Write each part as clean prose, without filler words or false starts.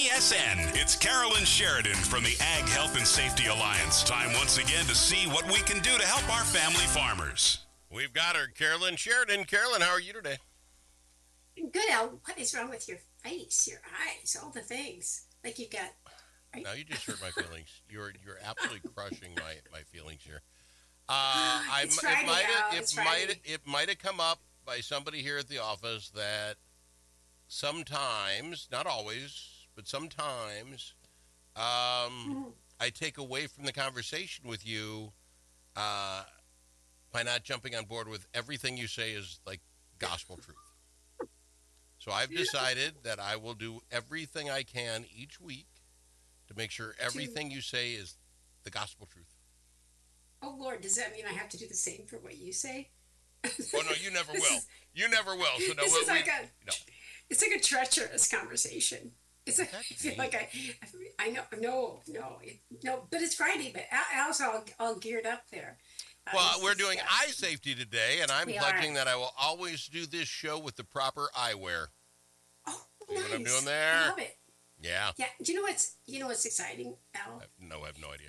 ESN, it's Carolyn Sheridan from the Ag Health and Safety Alliance. Time once again to see what we can do to help our family farmers. We've got her, Carolyn Sheridan. Carolyn, how are you today? Good, Al. What is wrong with your face, your eyes, all the things? Like you've got... Now you just hurt my feelings. You're absolutely crushing my feelings here. It's Friday, Al. It's Friday. It might have come up by somebody here at the office that sometimes, not always, but sometimes, I take away from the conversation with you by not jumping on board with everything you say is like gospel truth. So I've decided that I will do everything I can each week to make sure everything you say is the gospel truth. Oh, Lord, does that mean I have to do the same for what you say? Oh, no, you never will. You never will. So no, it's like a treacherous conversation. It's like, I feel like I know, no, but it's Friday, but Al's all geared up there. Well, we're doing eye safety today, and I'm pledging that I will always do this show with the proper eyewear. Oh, See nice. what I'm doing there? I love it. Yeah. Yeah. Do you know what's exciting, Al? I have no idea.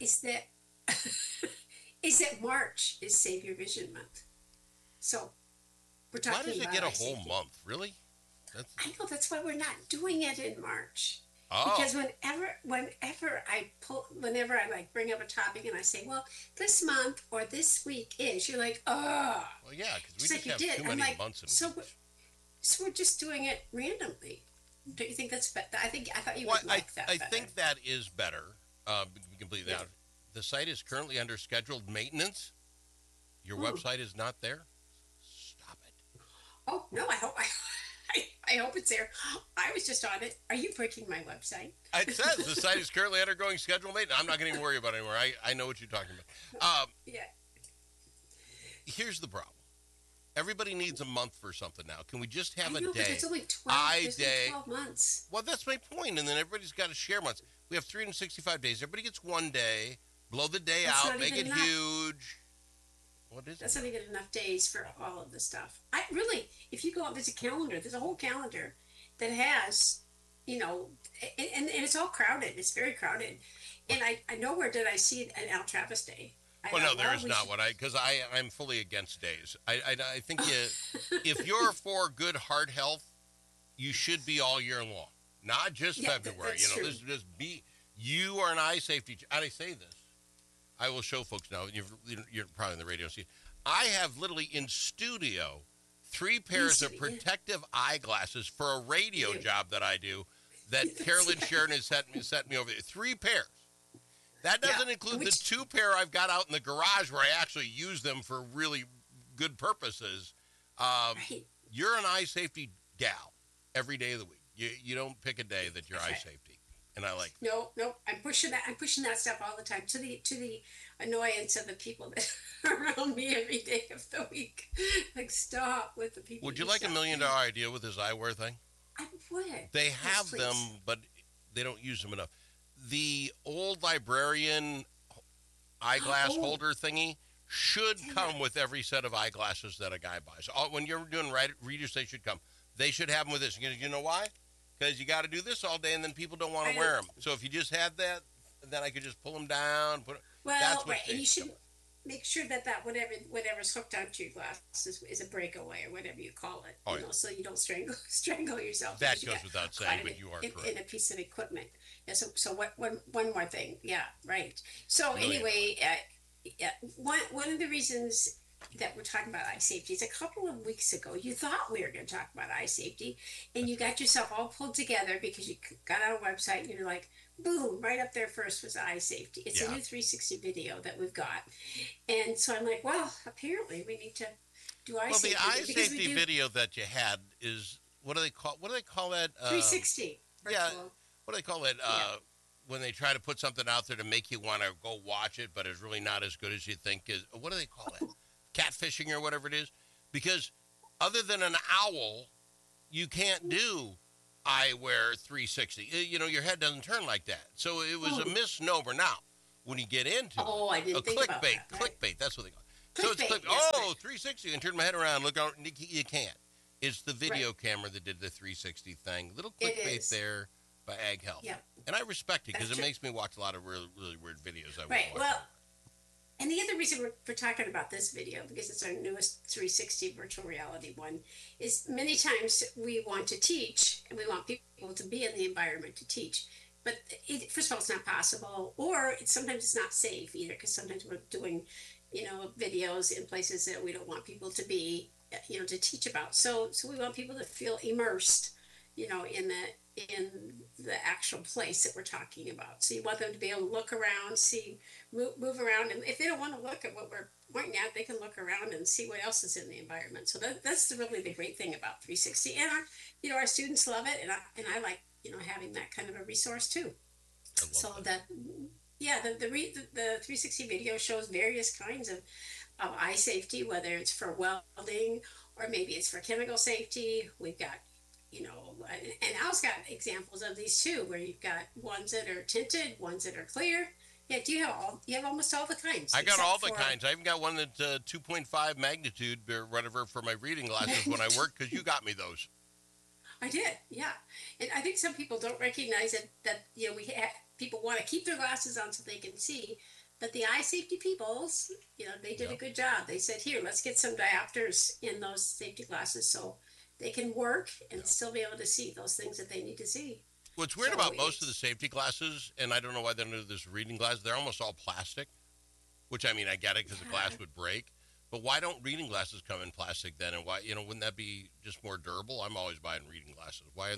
Is that March is Save Your Vision Month. So we're talking about. Why does it get a whole month? Really? I know, that's why we're not doing it in March. Oh. Because whenever I like bring up a topic and I say, well, this month or this week is, you're like, oh. Well, yeah, because we just have too many months in So we're just doing it randomly. Don't you think that's better? I thought you would like that. I think that is better. Completely out. The site is currently under scheduled maintenance. Your website is not there. Stop it. Oh no! I hope it's there. I was just on it. Are you breaking my website? It says the site is currently undergoing scheduled maintenance. I'm not going to even worry about it anymore. I know what you're talking about. Yeah. Here's the problem. Everybody needs a month for something now. Can we just have a day? But it's only 12 months. Well, that's my point. And then everybody's got to share months. We have 365 days. Everybody gets one day. Blow the day out. Make it huge. What is it? That's not even enough days for all of the stuff. If you go out, there's a calendar. There's a whole calendar that has, and it's all crowded. It's very crowded. And I nowhere did I see an Al Travis Day. No, there is not because I'm fully against days. I think if you're for good heart health, you should be all year long, not just February. True. This just be. You are an eye safety. I say this. I will show folks now. You're probably in the radio. See, I have literally in studio 3 pairs of protective eyeglasses for a radio job that I do. That Carolyn Sheridan has set me over there. 3 pairs. That doesn't include the 2 pair I've got out in the garage where I actually use them for really good purposes. Right. You're an eye safety gal every day of the week. You don't pick a day that you're eye safety, and I like that. No, I'm pushing that stuff all the time to the annoyance of the people that are around me every day of the week. Like, stop with the people. Would you like $1 million idea with this eyewear thing? I would. They have them, but they don't use them enough. The old librarian eyeglass holder thingy should come with every set of eyeglasses that a guy buys. When you're doing readers, they should come. They should have them with this. You know why? Because you got to do this all day, and then people don't want to wear them. So if you just had that, then I could just pull them down. And you should make sure that whatever's hooked onto your glasses is a breakaway or whatever you call it. So you don't strangle yourself. That goes without saying, but you are correct. In a piece of equipment. Yeah, so one more thing. Yeah, right. So anyway, one of the reasons that we're talking about eye safety is a couple of weeks ago, you thought we were going to talk about eye safety, and you got yourself all pulled together because you got on a website and you're like, boom, right up there first was eye safety. It's a new 360 video that we've got. And so I'm like, well, apparently we need to do eye safety. Well, the eye safety video that you had is, what do they call that? 360. Yeah. What do they call it? When they try to put something out there to make you want to go watch it, but it's really not as good as you think. What do they call it? Catfishing or whatever it is? Because other than an owl, you can't do eyewear 360. Your head doesn't turn like that. So it was a misnomer. Now, when you get into I didn't think about that. Clickbait, that's what they call it. So it's 360, and turn my head around, look out, you can't. It's the video camera that did the 360 thing. Little clickbait there. by Ag Health. Yeah. And I respect it because That's it true. makes me watch a lot of really, really weird videos. I Right. won't watch Well, them. and the other reason we're talking about this video, because it's our newest 360 virtual reality one, is many times we want to teach and we want people to be in the environment to teach. But first of all, it's not possible, or sometimes it's not safe either, because sometimes we're doing, videos in places that we don't want people to be, to teach about. So we want people to feel immersed, in the actual place that we're talking about. So you want them to be able to look around, see, move around, and if they don't want to look at what we're pointing at, they can look around and see what else is in the environment. So that's really the great thing about 360, and our students love it, and I like having that kind of a resource too. I love So that. the 360 video shows various kinds of eye safety, whether it's for welding or maybe it's for chemical safety. We've got, and Al's got examples of these too, where you've got ones that are tinted, ones that are clear. Yeah, you have almost all the kinds. I got all the except for- kinds. I even got one that's 2.5 magnitude or whatever for my reading glasses when I work because you got me those. I did, yeah. And I think some people don't recognize that people want to keep their glasses on so they can see. But the eye safety peoples, they did a good job. They said, here, let's get some diopters in those safety glasses so they can work and still be able to see those things that they need to see. What's weird So about most of it's- the safety glasses, and I don't know why they're under this reading glasses, they're almost all plastic, which I mean, I get it because the glass would break. But why don't reading glasses come in plastic then? And why, wouldn't that be just more durable? I'm always buying reading glasses. Why?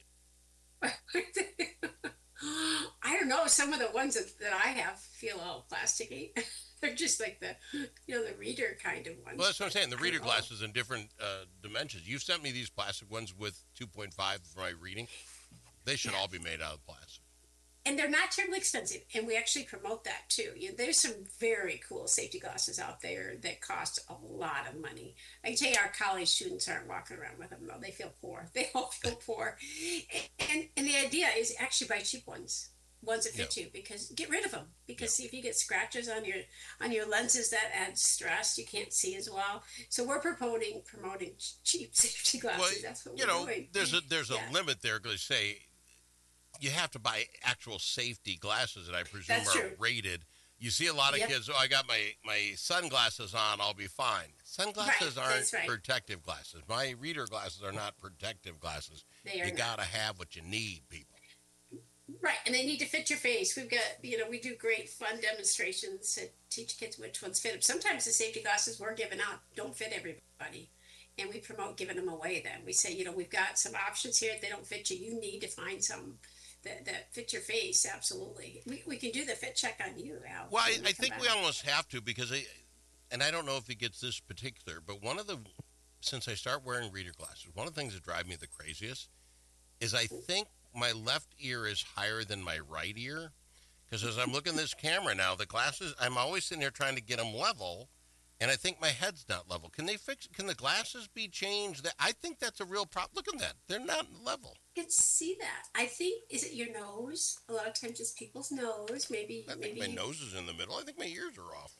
I don't know. Some of the ones that I have feel all plasticky. They're just like the reader kind of ones. Well, that's what I'm saying. The I reader don't know. glasses in different dimensions. You've sent me these plastic ones with 2.5 for my reading. They should all be made out of plastic. And they're not terribly expensive, and we actually promote that too. There's some very cool safety glasses out there that cost a lot of money. I can tell you, our college students aren't walking around with them though. They feel poor. They all feel poor. And the idea is actually buy cheap ones that fit you, because get rid of them. Because see, if you get scratches on your lenses, that adds stress. You can't see as well. So we're promoting cheap safety glasses. Well, That's what we're doing. there's a Yeah. limit there because say you have to buy actual safety glasses that I presume That's are true. rated. You see a lot of Yep. kids, I got my sunglasses on, I'll be fine. Sunglasses Right, aren't that's right. protective glasses. My reader glasses are not protective glasses. They are You not. got to have what you need, people. Right, and they need to fit your face. We've got, we do great fun demonstrations to teach kids which ones fit them. Sometimes the safety glasses we're giving out don't fit everybody, and we promote giving them away then. We say, we've got some options here. If they don't fit you, you need to find some that fit your face. Absolutely. We can do the fit check on you, Al. Well, when I come think we back. almost have to because and I don't know if it gets this particular, but since I start wearing reader glasses, one of the things that drive me the craziest is I think my left ear is higher than my right ear. Because as I'm looking at this camera now, the glasses, I'm always sitting there trying to get them level, and I think my head's not level. Can the glasses be changed? I think that's a real problem. Look at that. They're not level. I can see that. I think, is it your nose? A lot of times it's people's nose. Maybe I think my nose is in the middle. I think my ears are off.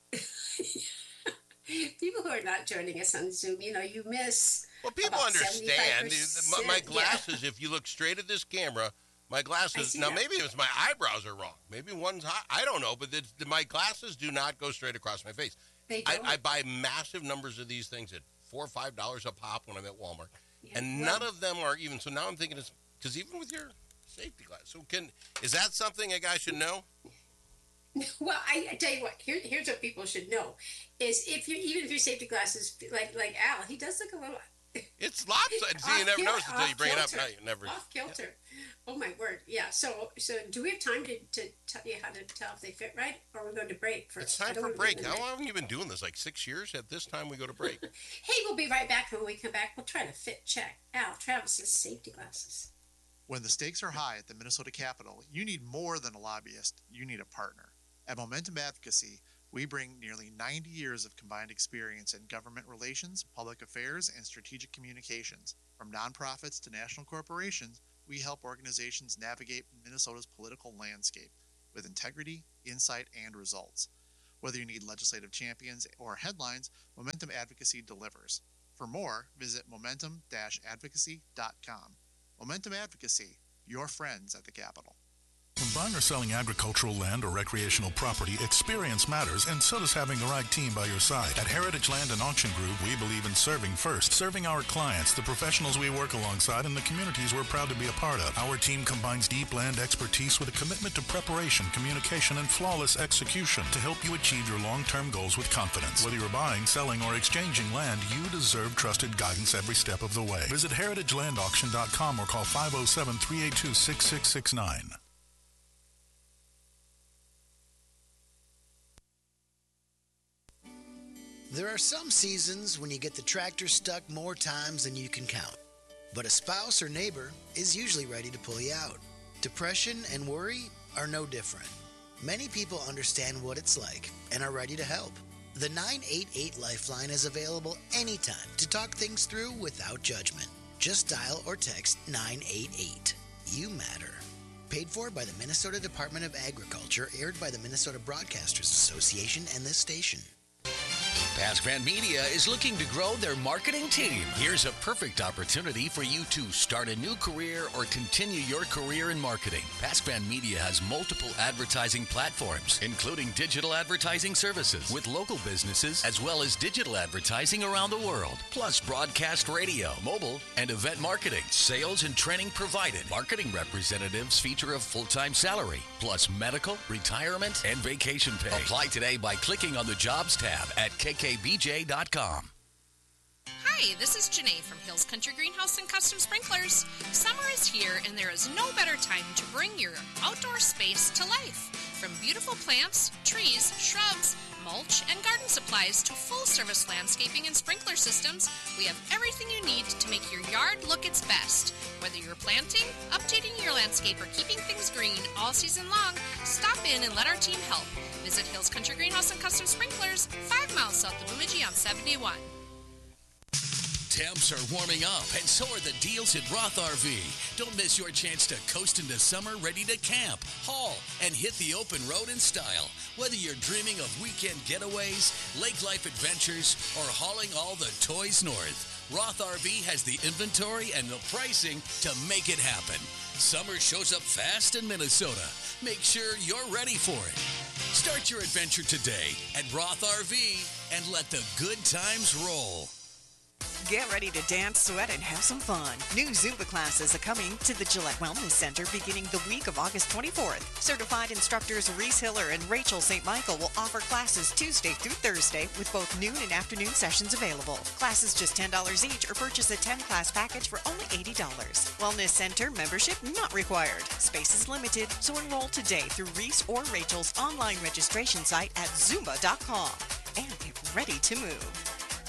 People who are not joining us on Zoom, you miss. Well, people about understand. 75%, My yeah. glasses, if you look straight at this camera, my I glasses, see now that. maybe it's my eyebrows are wrong. Maybe one's high. I don't know, but my glasses do not go straight across my face. They don't. I buy massive numbers of these things at $4 or $5 a pop when I'm at Walmart. Yeah, And well- none of them are even. So now I'm thinking it's because even with your safety glass. So is that something a guy should know? Well, I tell you what. Here's what people should know: is even if your safety glasses, like Al, he does look a little It's lopsided. See, you never notice until you bring it up. Now you never. off kilter. Oh my word! Yeah. So do we have time to tell you how to tell if they fit right, or we're going to break first? It's I time don't for wanna break. get in How the- long have you been doing this? Like 6 years? At this time, we go to break. Hey, we'll be right back. When we come back, we'll try to fit check Al Travis's safety glasses. When the stakes are high at the Minnesota Capitol, you need more than a lobbyist, you need a partner. At Momentum Advocacy, we bring nearly 90 years of combined experience in government relations, public affairs, and strategic communications. From nonprofits to national corporations, we help organizations navigate Minnesota's political landscape with integrity, insight, and results. Whether you need legislative champions or headlines, Momentum Advocacy delivers. For more, visit momentum-advocacy.com. Momentum Advocacy, your friends at the Capitol. When buying or selling agricultural land or recreational property, experience matters, and so does having the right team by your side. At Heritage Land and Auction Group, we believe in serving first, serving our clients, the professionals we work alongside, and the communities we're proud to be a part of. Our team combines deep land expertise with a commitment to preparation, communication, and flawless execution to help you achieve your long-term goals with confidence. Whether you're buying, selling, or exchanging land, you deserve trusted guidance every step of the way. Visit heritagelandauction.com or call 507-382-6669. There are some seasons when you get the tractor stuck more times than you can count. But a spouse or neighbor is usually ready to pull you out. Depression and worry are no different. Many people understand what it's like and are ready to help. The 988 Lifeline is available anytime to talk things through without judgment. Just dial or text 988. You matter. Paid for by the Minnesota Department of Agriculture, aired by the Minnesota Broadcasters Association and this station. Pascran Media is looking to grow their marketing team. Here's a perfect opportunity for you to start a new career or continue your career in marketing. Pascran Media has multiple advertising platforms, including digital advertising services with local businesses, as well as digital advertising around the world, plus broadcast radio, mobile, and event marketing. Sales and training provided. Marketing representatives feature a full-time salary, plus medical, retirement, and vacation pay. Apply today by clicking on the Jobs tab at kkbj.com. Hi, this is Janae from Hills Country Greenhouse and Custom Sprinklers. Summer is here and there is no better time to bring your outdoor space to life. From beautiful plants, trees, shrubs, mulch, and garden supplies to full-service landscaping and sprinkler systems, we have everything you need to make your yard look its best. Whether you're planting, updating your landscape, or keeping things green all season long, stop in and let our team help. Visit Hills Country Greenhouse and Custom Sprinklers, 5 miles south of Bemidji on 71. Temps are warming up, and so are the deals at Roth RV. Don't miss your chance to coast into summer ready to camp, haul, and hit the open road in style. Whether you're dreaming of weekend getaways, lake life adventures, or hauling all the toys north, Roth RV has the inventory and the pricing to make it happen. Summer shows up fast in Minnesota. Make sure you're ready for it. Start your adventure today at Roth RV and let the good times roll. Get ready to dance, sweat, and have some fun. New Zumba classes are coming to the Gillette Wellness Center beginning the week of August 24th. Certified instructors Reese Hiller and Rachel St. Michael will offer classes Tuesday through Thursday with both noon and afternoon sessions available. Classes just $10 each or purchase a 10-class package for only $80. Wellness Center membership not required. Space is limited, so enroll today through Reese or Rachel's online registration site at Zumba.com and get ready to move.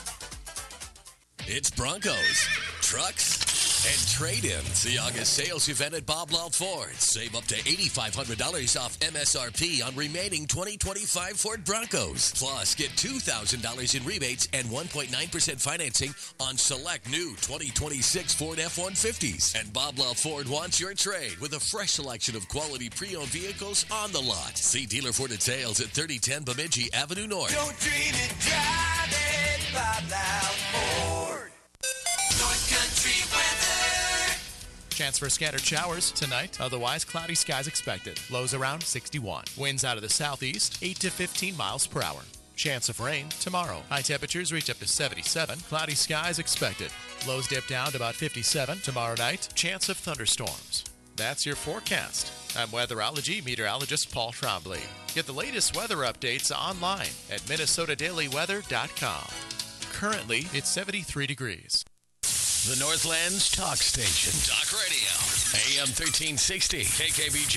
It's Broncos, trucks, and trade-ins. The August sales event at Bob Law Ford. Save up to $8,500 off MSRP on remaining 2025 Ford Broncos. Plus, get $2,000 in rebates and 1.9% financing on select new 2026 Ford F-150s. And Bob Law Ford wants your trade with a fresh selection of quality pre-owned vehicles on the lot. See dealer for details at 3010 Bemidji Avenue North. Don't dream it, drive it, Bob Law Ford. North Country weather. Chance for scattered showers tonight. Otherwise, cloudy skies expected. Lows around 61. Winds out of the southeast, 8 to 15 miles per hour. Chance of rain tomorrow. High temperatures reach up to 77. Cloudy skies expected. Lows dip down to about 57. Tomorrow night, chance of thunderstorms. That's your forecast. I'm weatherology meteorologist Paul Trombley. Get the latest weather updates online at minnesotadailyweather.com. Currently, it's 73 degrees. The Northlands Talk Station. Talk Radio. AM 1360. KKBJ.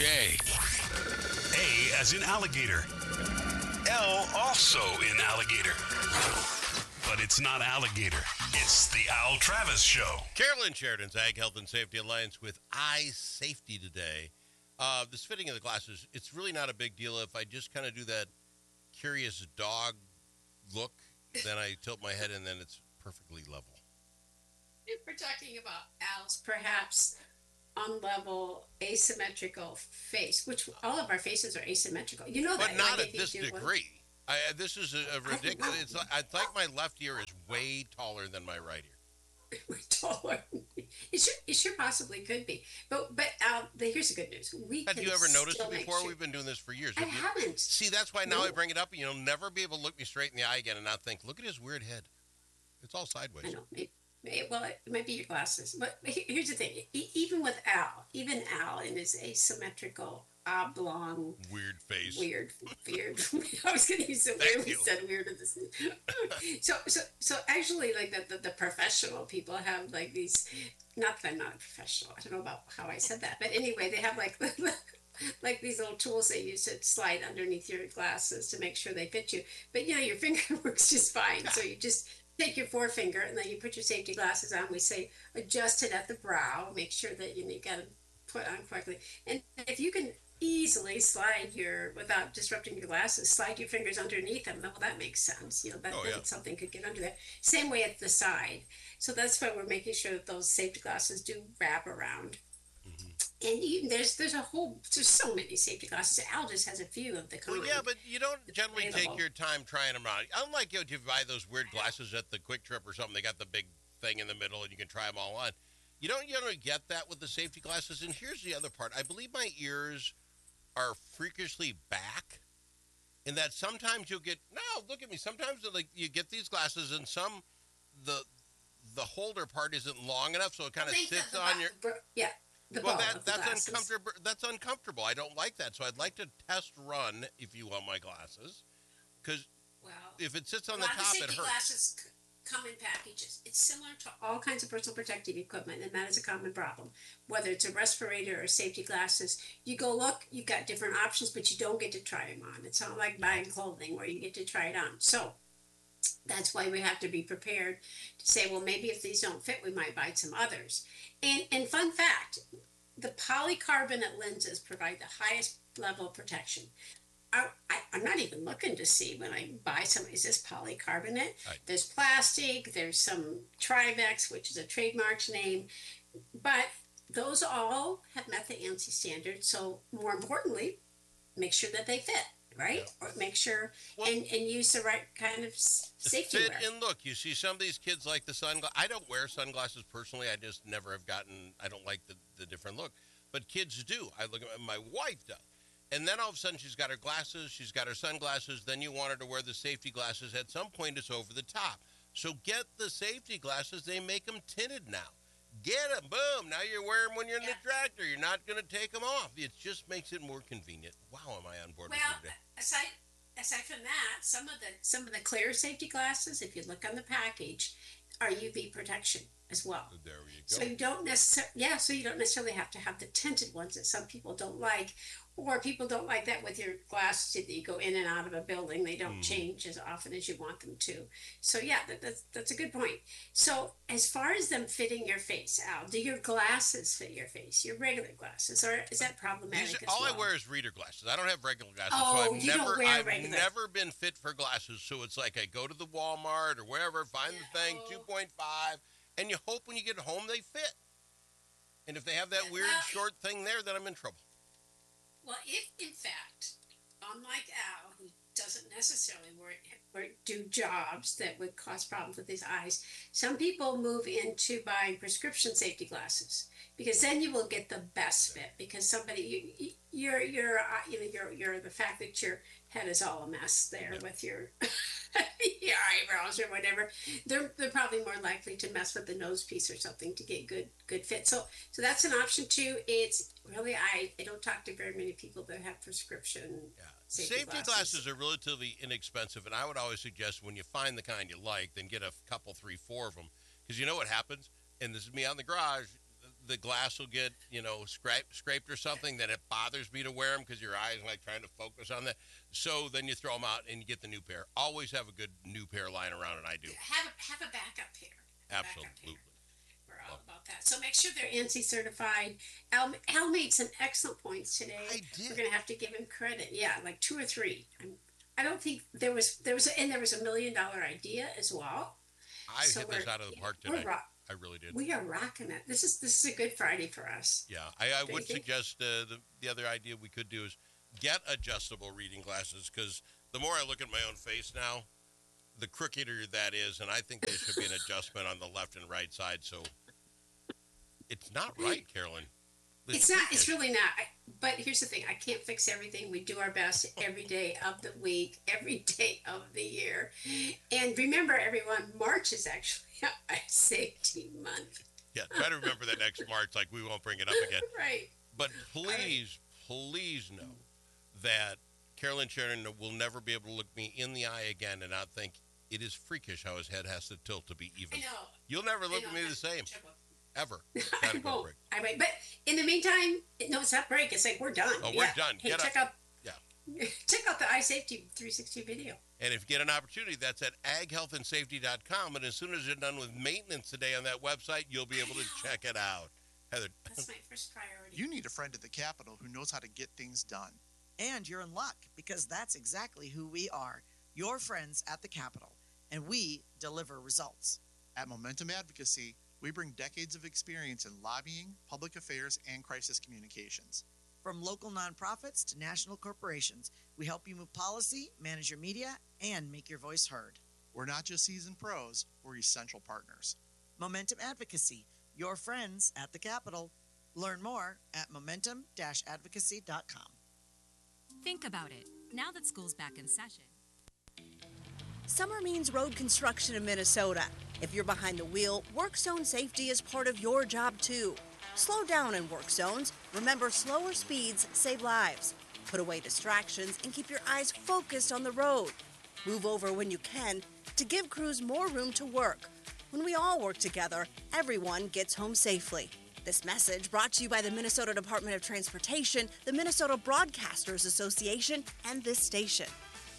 A as in alligator. L also in alligator. But it's not alligator. It's the Al Travis Show. Carolyn Sheridan's Ag Health and Safety Alliance with Eye Safety today. This fitting of the glasses, it's really not a big deal. If I just kind of do that curious dog look, then I tilt my head and then it's perfectly level. We're talking about Al's perhaps unlevel, asymmetrical face, which all of our faces are asymmetrical. You know that. But not at this degree. This is a ridiculous. It's like my left ear is way taller than my right ear. we're taller. It sure possibly could be. But here's the good news. Have you ever noticed it before? We've been doing this for years. I haven't. See, that's why now I bring it up, and you'll never be able to look me straight in the eye again and not think, look at his weird head. It's all sideways. I know. Well, it might be your glasses. But here's the thing. Even with Al, in his asymmetrical, oblong, weird face. Weird. I was going to use the word we said weird. So actually, like the professional people have like these. Not that I'm not a professional. I don't know about how I said that, but anyway, they have like like these little tools they use to slide underneath your glasses to make sure they fit you. But your finger works just fine. So you just take your forefinger and then you put your safety glasses on. We say adjust it at the brow. Make sure that you got to put on correctly. And if you can easily slide without disrupting your glasses, slide your fingers underneath them, well, that makes sense. Something could get under there. Same way at the side. So that's why we're making sure that those safety glasses do wrap around. And there's so many safety glasses. Al just has a few of the kind. Well, yeah, but you don't generally take your time trying them out. Unlike if you buy those weird glasses at the Quick Trip or something, they got the big thing in the middle and you can try them all on. You don't generally get that with the safety glasses. And here's the other part. I believe my ears are freakishly back, in that sometimes you'll get. No, look at me. Sometimes you get these glasses and the holder part isn't long enough, so it kind of sits on your. Yeah. That's uncomfortable. That's uncomfortable. I don't like that. So I'd like to test run, if you want, my glasses, because if it sits on the top, it hurts. Glasses come in packages. It's similar to all kinds of personal protective equipment, and that is a common problem. Whether it's a respirator or safety glasses, you go look. You've got different options, but you don't get to try them on. It's not like buying clothing where you get to try it on. So that's why we have to be prepared to say, well, maybe if these don't fit, we might buy some others. And fun fact, the polycarbonate lenses provide the highest level of protection. I'm not even looking to see when I buy some, is this polycarbonate? Right. There's plastic, there's some Trivex, which is a trademark name, but those all have met the ANSI standard. So more importantly, make sure that they fit. Right? Yeah. Or make sure and use the right kind of safety fit wear. And look, you see some of these kids like the sunglasses. I don't wear sunglasses personally. I just never have I don't like the different look. But kids do. I look at my wife does. And then all of a sudden she's got her glasses, she's got her sunglasses. Then you want her to wear the safety glasses. At some point it's over the top. So get the safety glasses. They make them tinted now. Get them. Boom. Now you're wearing them when you're in the tractor. You're not going to take them off. It just makes it more convenient. Wow, am I on board with you today? Aside from that, some of the clear safety glasses, if you look on the package, are UV protection as well. There you go. So you don't necessarily have to have the tinted ones that some people don't like, or people don't like that with your glasses that you go in and out of a building. They don't change as often as you want them to. So yeah, that's a good point. So as far as them fitting your face, Al, do your glasses fit your face? Your regular glasses, or is that problematic as well? All I wear is readar glasses. I don't have regular glasses. Oh, so I've never been fit for glasses. So it's like I go to the Walmart or wherever, find the thing, 2.5, and you hope when you get home they fit. And if they have that weird short thing there, then I'm in trouble. Well, if in fact, unlike Al, who doesn't necessarily do jobs that would cause problems with his eyes, some people move into buying prescription safety glasses, because then you will get the best fit. Because you're the fact that your head is all a mess there with your your eyebrows or whatever. They're probably more likely to mess with the nose piece or something to get good fit. So that's an option too. It's really I don't talk to very many people that have prescription. Yeah. Safety glasses are relatively inexpensive, and I would always suggest when you find the kind you like, then get a couple, 3, 4 of them, because you know what happens. And this is me out in the garage. The glass will get, scraped or something, then it bothers me to wear them because your eyes are like trying to focus on that. So then you throw them out and you get the new pair. Always have a good new pair lying around, and I do. Have a backup pair. Absolutely. We're all about that. So make sure they're ANSI certified. Al made some excellent points today. I did. We're going to have to give him credit. Yeah, like 2 or 3. I don't think there was a $1 million idea as well. I hit this out of the park today. I really did. We are rocking it. This is a good Friday for us. Yeah, I would suggest the other idea we could do is get adjustable reading glasses, because the more I look at my own face now, the crookeder that is, and I think there should be an adjustment on the left and right side. So it's not right, Carolyn. It's not. It's really not. But here's the thing. I can't fix everything. We do our best every day of the week, every day of the year. And remember, everyone, March is actually a safety month. Yeah, try to remember that next March, like we won't bring it up again. Right. But please know that Carolyn Sheridan will never be able to look me in the eye again and not think it is freakish how his head has to tilt to be even. I know. You'll never look at me the same. Ever. I won't. But in the meantime, no, it's not break. It's like we're done. Oh, we're done. Hey, check out the iSafety 360 video. And if you get an opportunity, that's at aghealthandsafety.com. And as soon as you're done with maintenance today on that website, you'll be able to check it out. Heather. That's my first priority. You need a friend at the Capitol who knows how to get things done. And you're in luck, because that's exactly who we are. Your friends at the Capitol. And we deliver results. At Momentum Advocacy, we bring decades of experience in lobbying, public affairs, and crisis communications. From local nonprofits to national corporations, we help you move policy, manage your media, and make your voice heard. We're not just seasoned pros, we're essential partners. Momentum Advocacy, your friends at the Capitol. Learn more at momentum-advocacy.com. Think about it. Now that school's back in session. Summer means road construction in Minnesota. If you're behind the wheel, work zone safety is part of your job too. Slow down in work zones. Remember, slower speeds save lives. Put away distractions and keep your eyes focused on the road. Move over when you can to give crews more room to work. When we all work together, everyone gets home safely. This message brought to you by the Minnesota Department of Transportation, the Minnesota Broadcasters Association, and this station.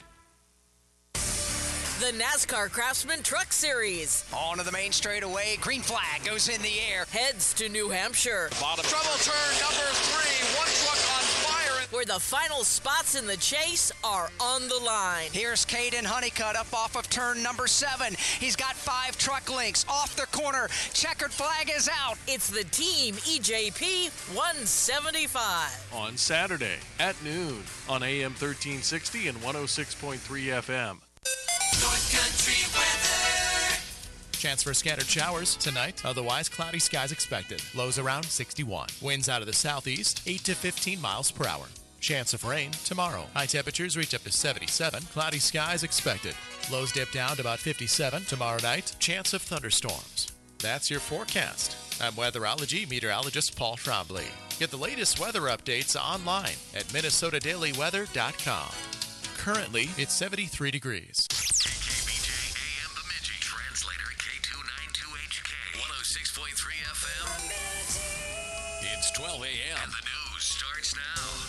The NASCAR Craftsman Truck Series. On to the main straightaway. Green flag goes in the air. Heads to New Hampshire. Bottom trouble turn number 3. One truck on fire. Where the final spots in the chase are on the line. Here's Caden Honeycutt up off of turn number 7. He's got 5 truck links off the corner. Checkered flag is out. It's the Team EJP 175. On Saturday at noon on AM 1360 and 106.3 FM. North Country weather. Chance for scattered showers tonight. Otherwise, cloudy skies expected. Lows around 61. Winds out of the southeast, 8 to 15 miles per hour. Chance of rain tomorrow. High temperatures reach up to 77. Cloudy skies expected. Lows dip down to about 57 tomorrow night. Chance of thunderstorms. That's your forecast. I'm weatherology meteorologist Paul Trombley. Get the latest weather updates online at minnesotadailyweather.com. Currently, it's 73 degrees. KKBJ AM Bemidji. Translator K292HK. 106.3 FM. It's 12 a.m. And the news starts now.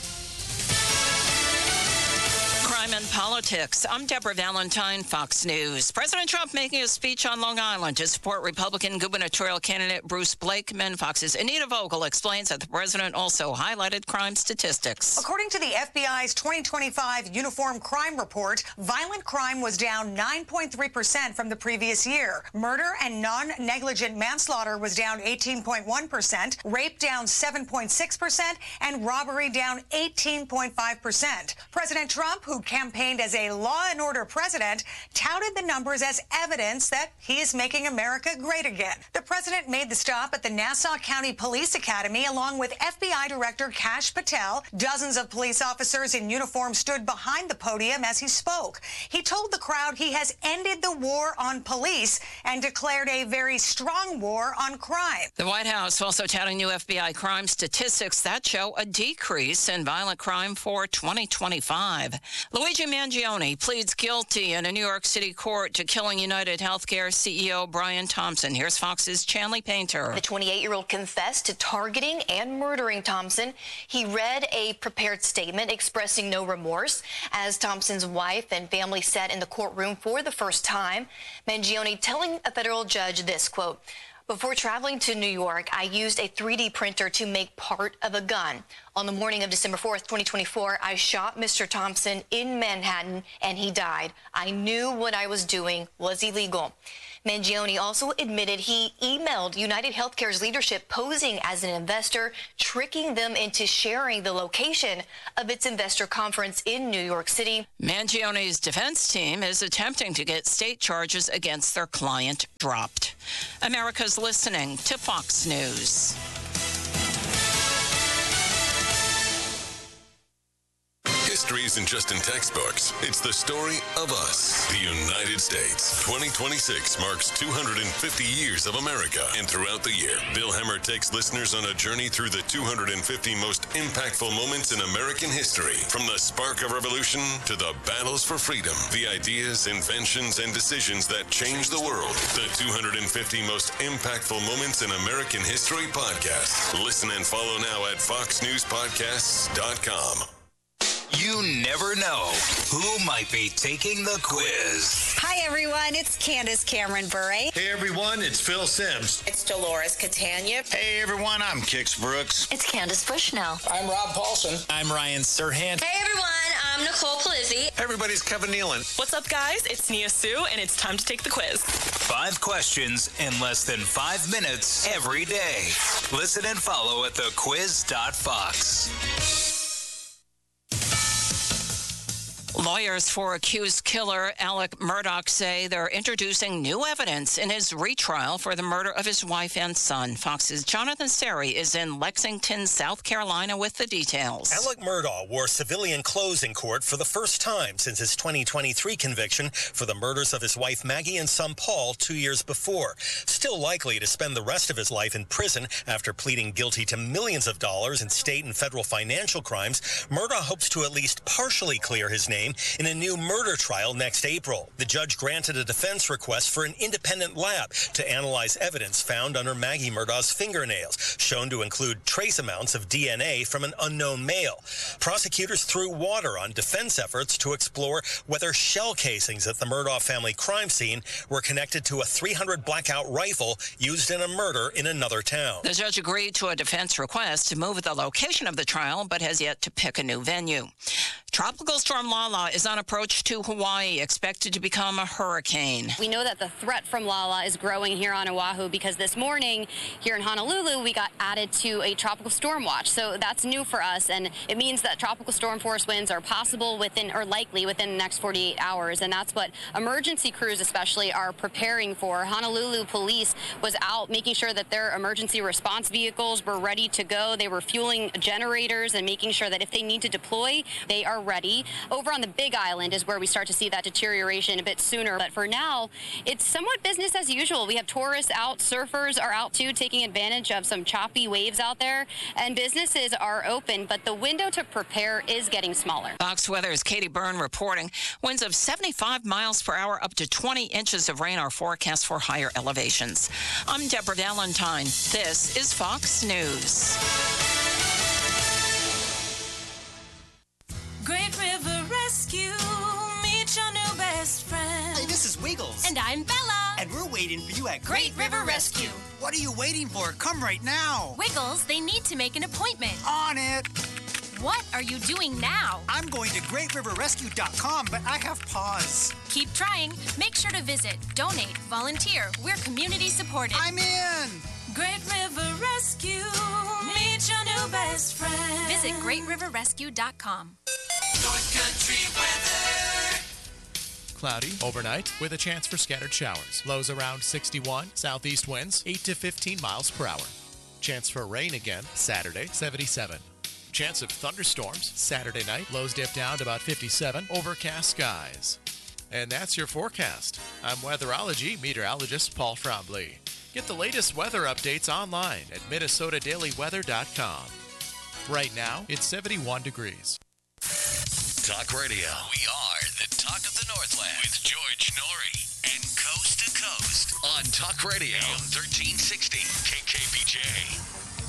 Crime and politics. I'm Deborah Valentine, Fox News. President Trump making a speech on Long Island to support Republican gubernatorial candidate Bruce Blakeman. Fox's Anita Vogel explains that the president also highlighted crime statistics. According to the FBI's 2025 Uniform Crime Report, violent crime was down 9.3% from the previous year. Murder and non-negligent manslaughter was down 18.1%, rape down 7.6%, and robbery down 18.5%. President Trump, who campaigned as a law and order president, touted the numbers as evidence that he is making America great again. The president made the stop at the Nassau County Police Academy along with FBI Director Kash Patel. Dozens of police officers in uniform stood behind the podium as he spoke. He told the crowd he has ended the war on police and declared a very strong war on crime. The White House also touting new FBI crime statistics that show a decrease in violent crime for 2025. Luigi Mangione pleads guilty in a New York City court to killing United Healthcare CEO Brian Thompson. Here's Fox's Chanley Painter. The 28-year-old confessed to targeting and murdering Thompson. He read a prepared statement expressing no remorse as Thompson's wife and family sat in the courtroom for the first time. Mangione telling a federal judge this, quote, "Before traveling to New York, I used a 3D printer to make part of a gun. On the morning of December 4th, 2024, I shot Mr. Thompson in Manhattan and he died. I knew what I was doing was illegal." Mangione also admitted he emailed United Healthcare's leadership posing as an investor, tricking them into sharing the location of its investor conference in New York City. Mangione's defense team is attempting to get state charges against their client dropped. America's listening to Fox News. History isn't just in textbooks. It's the story of us, the United States. 2026 marks 250 years of America. And throughout the year, Bill Hemmer takes listeners on a journey through the 250 most impactful moments in American history. From the spark of revolution to the battles for freedom, the ideas, inventions, and decisions that changed the world. The 250 most impactful moments in American history podcast. Listen and follow now at foxnewspodcasts.com. You never know who might be taking the quiz. Hi, everyone. It's Candace Cameron Bure. Hey, everyone. It's Phil Sims. It's Dolores Catania. Hey, everyone. I'm Kix Brooks. It's Candace Bushnell. I'm Rob Paulson. I'm Ryan Serhant. Hey, everyone. I'm Nicole Palizzi. Everybody's Kevin Nealon. What's up, guys? It's Nia Sue, and it's time to take the quiz. 5 questions in less than 5 minutes every day. Listen and follow at thequiz.fox. Lawyers for accused killer Alec Murdaugh say they're introducing new evidence in his retrial for the murder of his wife and son. Fox's Jonathan Seri is in Lexington, South Carolina with the details. Alec Murdaugh wore civilian clothes in court for the first time since his 2023 conviction for the murders of his wife Maggie and son Paul 2 years before. Still likely to spend the rest of his life in prison after pleading guilty to millions of dollars in state and federal financial crimes, Murdaugh hopes to at least partially clear his name in a new murder trial next April. The judge granted a defense request for an independent lab to analyze evidence found under Maggie Murdaugh's fingernails, shown to include trace amounts of DNA from an unknown male. Prosecutors threw water on defense efforts to explore whether shell casings at the Murdaugh family crime scene were connected to a .300 blackout rifle used in a murder in another town. The judge agreed to a defense request to move the location of the trial, but has yet to pick a new venue. Tropical storm Lala is on approach to Hawaii, expected to become a hurricane. We know that the threat from Lala is growing here on Oahu because this morning here in Honolulu, we got added to a tropical storm watch. So that's new for us, and it means that tropical storm force winds are possible within, or likely within the next 48 hours. And that's what emergency crews especially are preparing for. Honolulu police was out making sure that their emergency response vehicles were ready to go. They were fueling generators and making sure that if they need to deploy, they are ready. Over on the Big Island is where we start to see that deterioration a bit sooner. But for now, it's somewhat business as usual. We have tourists out, surfers are out too, taking advantage of some choppy waves out there, and businesses are open, but the window to prepare is getting smaller. Fox Weather's Katie Byrne reporting. Winds of 75 miles per hour, up to 20 inches of rain are forecast for higher elevations. I'm Deborah Valentine. This is Fox News. Great River Rescue, meet your new best friend. Hey, this is Wiggles. And I'm Bella. And we're waiting for you at Great River Rescue. What are you waiting for? Come right now. Wiggles, they need to make an appointment. On it. What are you doing now? I'm going to greatriverrescue.com, but I have pause. Keep trying. Make sure to visit, donate, volunteer. We're community supported. I'm in. Great River Rescue, meet your new best friend. Visit greatriverrescue.com. North Country weather. Cloudy overnight with a chance for scattered showers. Lows around 61. Southeast winds 8 to 15 miles per hour. Chance for rain again Saturday, 77. Chance of thunderstorms Saturday night. Lows dip down to about 57. Overcast skies. And that's your forecast. I'm weatherology meteorologist Paul Trombley. Get the latest weather updates online at minnesotadailyweather.com. Right now, it's 71 degrees. Talk Radio. We are the talk of the Northland with George Norrie and Coast to Coast on Talk Radio AM 1360 KKBJ.